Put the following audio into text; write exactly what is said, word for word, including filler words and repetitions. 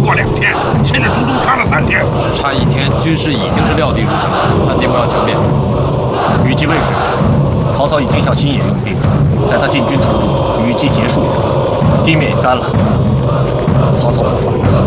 过两天，现在足足差了三天。 只差一天，军师已经是料敌如山。三弟，我要强辩。 虞姬未日，曹操已经向新野用兵，在他进军途中，雨季结束，地面也干了。曹操不反。